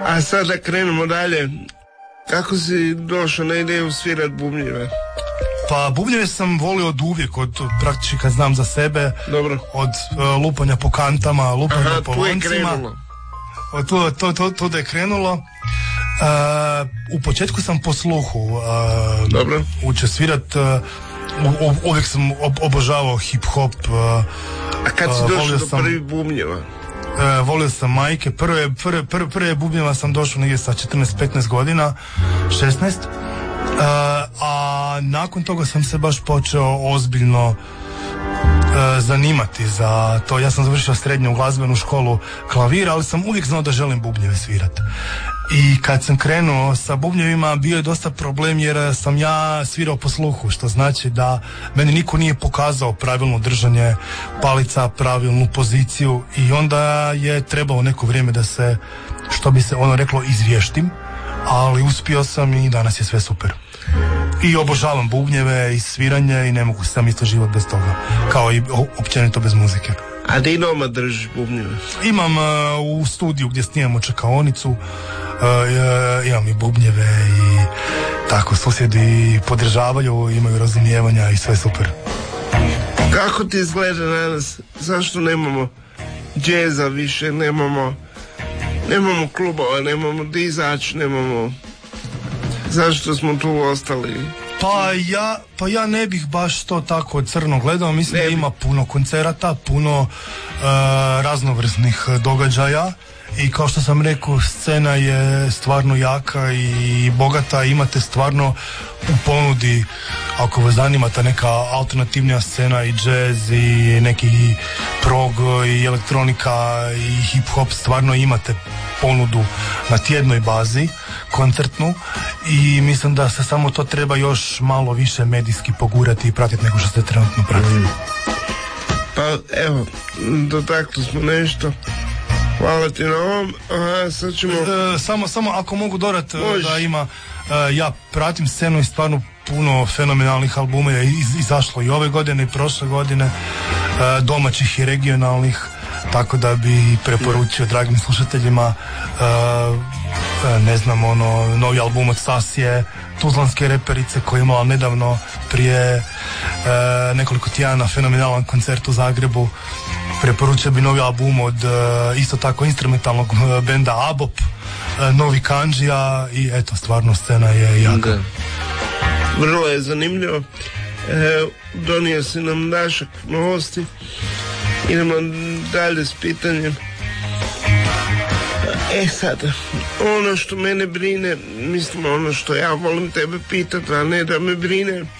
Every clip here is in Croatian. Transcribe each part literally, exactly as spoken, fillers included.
A sada krenemo dalje. Kako si došao na ideju svirat bubnjeve? Pa bubnjeve sam volio od uvijek, od praktički kad znam za sebe. Dobro. Od uh, lupanja po kantama, lupanja Aha, po tu je loncima. krenulo. Od tu, to, to, to da je krenulo. Uh, u početku sam po sluhu uh, Dobro. učio svirat. Uh, u, uvijek sam ob, obožavao hip-hop. Uh, A kad si uh, došao do sam, prvih bubnjeva? Uh, volio sam majke. Prve, prve, prve, prve bubnjeva sam došao negdje sa četrnaest petnaest godina, šesnaest. Uh, a nakon toga sam se baš počeo ozbiljno uh, zanimati za to. Ja sam završio srednju glazbenu školu klavir, ali sam uvijek znao da želim bubnjeve svirati. I kad sam krenuo sa bubnjevima bio je dosta problem jer sam ja svirao po sluhu, što znači da meni niko nije pokazao pravilno držanje palica, pravilnu poziciju i onda je trebalo neko vrijeme da se, što bi se ono reklo, izvještim, ali uspio sam i danas je sve super. I obožavam bubnjeve i sviranje i ne mogu sam isto život bez toga, kao i općenito bez muzike. A di doma držiš bubnjeve? Imam uh, u studiju gdje snimamo čekaonicu, uh, uh, imam i bubnjeve i tako, susjedi podržavaju, imaju razumijevanja i sve super. Kako ti izgleda danas? Zašto nemamo džeza više, nemamo nemamo klubova, nemamo di izaći, nemamo... Zašto smo tu ostali? Pa ja, pa ja ne bih baš to tako crno gledao, mislim ne da ima puno koncerata, puno uh, raznovrsnih događaja i kao što sam rekao, scena je stvarno jaka i bogata, imate stvarno u ponudi, ako vas zanima ta neka alternativnija scena i jazz i neki prog i elektronika i hip hop, stvarno imate ponudu na tjednoj bazi koncertnu i mislim da se samo to treba još malo više medijski pogurati i pratiti nego što ste trenutno pratili. Mm. Pa evo, dotakli smo nešto. Hvala ti na ovom. Aha, sad ćemo... E, samo, samo ako mogu dodati da ima, e, ja pratim scenu i stvarno puno fenomenalnih albuma je iz, izašlo i ove godine i prošle godine, e, domaćih i regionalnih, tako da bi preporučio dragim slušateljima e, ne znam, ono, novi album od Sasije, tuzlanske reperice koja je imala nedavno prije e, nekoliko tjedana fenomenalan koncert u Zagrebu. Preporučio bi novi album od e, isto tako instrumentalnog benda Abop, e, novi Kanđija i eto, stvarno scena je jaka. Da. Vrlo je zanimljivo. E, donio si nam Dašak novosti. Idemo dalje s pitanjem. E sad, ono što mene brine, mislim ono što ja volim tebe pitati, a ne da me brine, e,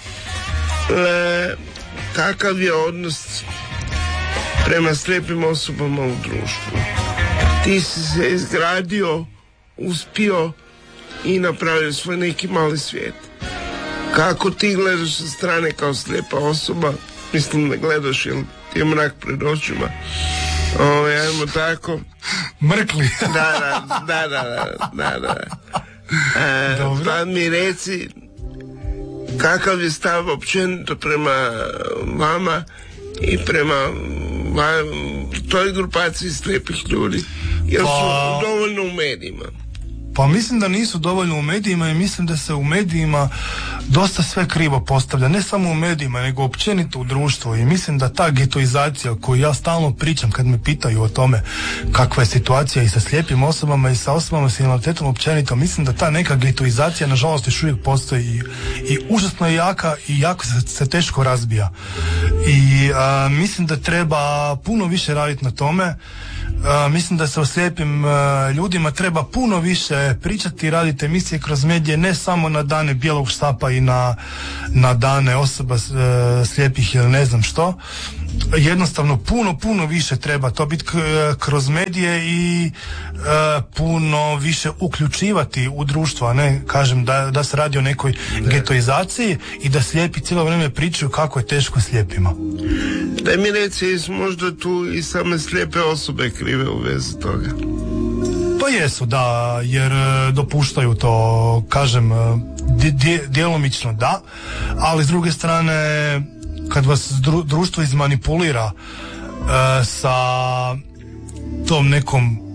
kakav je odnos prema slijepim osobama u društvu. Ti si se izgradio, uspio i napravio svoj neki mali svijet. Kako ti gledaš sa strane kao slijepa osoba? Mislim da gledaš jer ti je mrak pred očima. O, ajmo tako. Mrkli. Da, da, da, da, da, da. E, pa mi reci, kakav je stav općenito prema vama i prema vam, toj grupaciji slijepih ljudi? Jer su pa... dovoljno u medijima? Pa mislim da nisu dovoljno u medijima i mislim da se u medijima dosta sve krivo postavlja, ne samo u medijima nego općenito u društvu i mislim da ta getoizacija koju ja stalno pričam kad me pitaju o tome kakva je situacija i sa slijepim osobama i sa osobama s invaliditetom općenito, mislim da ta neka getoizacija nažalost još uvijek postoji i, i užasno je jaka i jako se, se teško razbija i a, mislim da treba puno više raditi na tome. Uh, mislim da se o slijepim uh, ljudima treba puno više pričati i raditi emisije kroz medije, ne samo na dane bijelog štapa i na, na dane osoba uh, slijepih ili ne znam što. Jednostavno puno, puno više treba to biti kroz medije i uh, puno više uključivati u društvo, a ne kažem da, da se radi o nekoj ne. getoizaciji i da slijepi cijelo vrijeme pričaju kako je teško slijepima. Daj mi reci, možda tu i same slijepe osobe krive u vezi toga? Pa jesu, da, jer dopuštaju to, kažem, dje, djelomično da, ali s druge strane kad vas dru, društvo izmanipulira e, sa tom nekom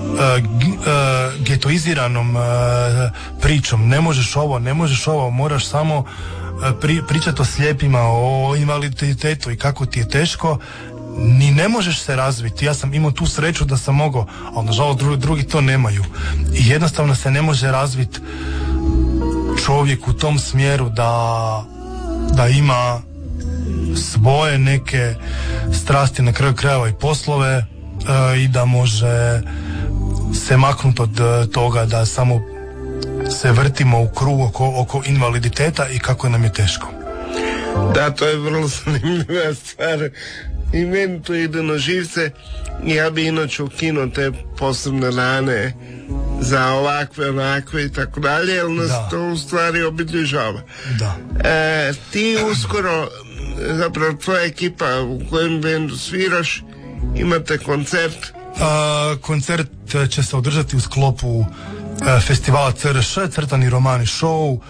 uh, getoiziranom uh, pričom, ne možeš ovo, ne možeš ovo, moraš samo uh, pri, pričati o slijepima, o invaliditetu i kako ti je teško, ni ne možeš se razviti. Ja sam imao tu sreću da sam mogao, ali nažalost drugi, drugi to nemaju. I jednostavno se ne može razviti čovjek u tom smjeru da, da ima svoje neke strasti, na kraju krajeva i poslove, e, i da može se maknuti od toga da samo se vrtimo u krug oko, oko invaliditeta i kako nam je teško. Da, to je vrlo zanimljiva stvar i meni to ide na živce. Ja bi inače ukinuo te posebne dane za ovakve, onakve i tako dalje, jer nas da. to u stvari obilježava. Da. E, ti uskoro, zapravo tvoja ekipa u kojem bendu sviraš, imate koncert? Uh, koncert će se održati u sklopu uh, festivala C R Š, Crtani romani show, uh,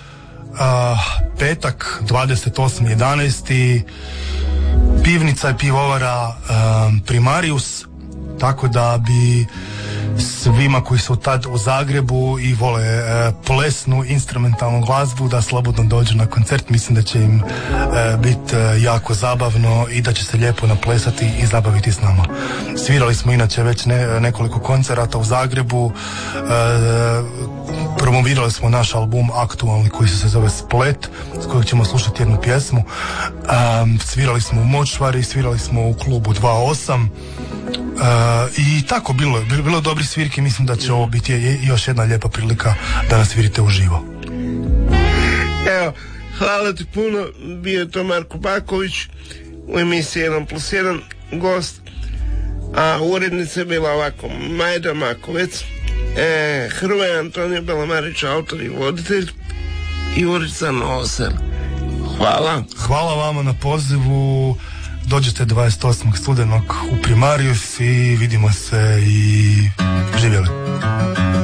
petak dvadeset osmi jedanaesti pivnica i pivovara um, Primarius, tako da bi svima koji su tad u Zagrebu i vole e, plesnu instrumentalnu glazbu da slobodno dođu na koncert. Mislim da će im e, biti e, jako zabavno i da će se lijepo naplesati i zabaviti s nama. Svirali smo inače već ne, nekoliko koncerata u Zagrebu, e, promovirali smo naš album aktualni koji se zove Splet, s kojeg ćemo slušati jednu pjesmu. E, svirali smo u Močvari, svirali smo u klubu dva osam. Uh, i tako bilo je, bilo dobri svirki. Mislim da će ovo biti je, još jedna lijepa prilika da nas svirite uživo. Evo, hvala ti puno. Bio je to Marko Baković u emisiji jedan plus jedan gost, a urednica je bila ovako Majda Makovec, e, Hrvoje Antonija Belamarić, autor i voditelj, i Urica Nosel. Hvala. Hvala vama na pozivu. Dođete dvadeset osmog studenog u Primarius i vidimo se i živjeli.